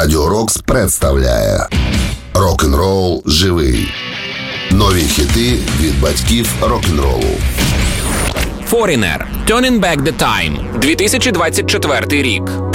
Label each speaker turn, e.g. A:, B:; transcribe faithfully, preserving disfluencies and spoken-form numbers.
A: Радіо Рокс представляє Рок-н-рол живий. Нові хіти від батьків рок-н-ролу.
B: Foreigner. Turning Back the Time. дві тисячі двадцять четвертий рік.